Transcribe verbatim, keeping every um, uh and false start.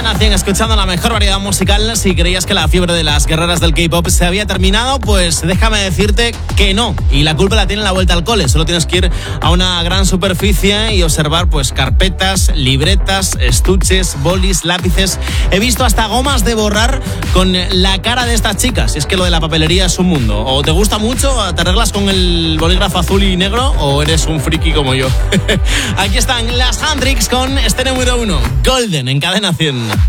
Cadena cien, escuchando la mejor variedad musical. Si creías que la fiebre de las guerreras del K-pop se había terminado, pues déjame decirte que no. Y la culpa la tiene la vuelta al cole. Solo tienes que ir a una gran superficie y observar pues carpetas, libretas, estuches, bolis, lápices. He visto hasta gomas de borrar con la cara de estas chicas. Y es que lo de la papelería es un mundo. O te gusta mucho, te arreglas con el bolígrafo azul y negro, o eres un friki como yo. Aquí están las Handrix con este número uno, Golden, en Cadena cien.